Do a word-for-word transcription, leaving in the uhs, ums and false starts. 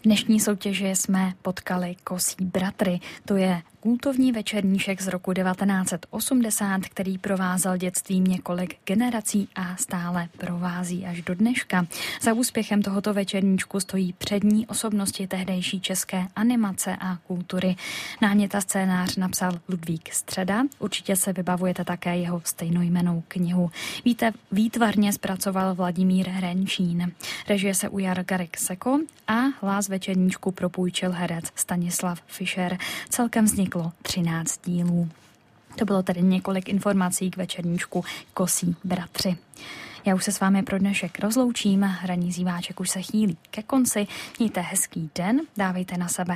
dnešní soutěži jsme potkali Kosí bratry. To je kultovní večerníček z roku devatenáct osmdesát, který provázel dětstvím několik generací a stále provází až do dneška. Za úspěchem tohoto večerníčku stojí přední osobnosti tehdejší české animace a kultury. Námět a scénář napsal Ludvík Středa. Určitě se vybavujete také jeho stejnojmennou knihu. Víte, výtvarně zpracoval Vladimír Hrenčín. Režie se ujal Garik Seko a hlas večerníčku propůjčil herec Stanislav Fischer. Celkem vzniklo třináct dílů. To bylo tedy několik informací k večerníčku Kosí bratři. Já už se s vámi pro dnešek rozloučím, Hraní zýváček už se chýlí ke konci. Mějte hezký den, dávejte na sebe